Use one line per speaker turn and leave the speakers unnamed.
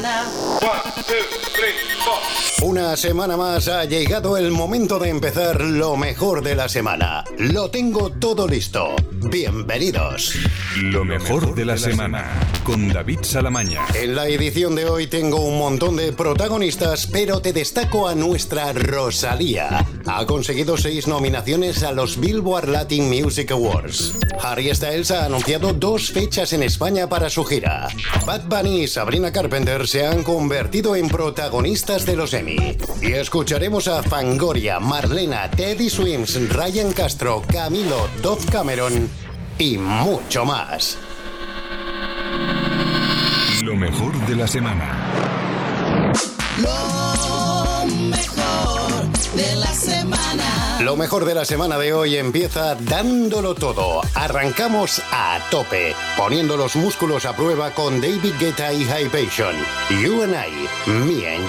Una semana más ha llegado el momento de empezar lo mejor de la semana. Lo tengo todo listo. Bienvenidos.
Lo mejor de la semana con David Salamaña.
En la edición de hoy tengo un montón de protagonistas, pero te destaco a nuestra Rosalía. Ha conseguido 6 nominaciones a los Billboard Latin Music Awards. Harry Styles ha anunciado 2 fechas en España para su gira. Bad Bunny y Sabrina Carpenter se han convertido en protagonistas de los Emmy. Y escucharemos a Fangoria, Marlena, Teddy Swims, Ryan Castro, Camilo, Dove Cameron y mucho más.
Lo mejor de la semana.
Lo mejor de la semana.
Lo mejor de la semana de hoy empieza dándolo todo. Arrancamos a tope, poniendo los músculos a prueba con David Guetta y Hypation. You and I, Me and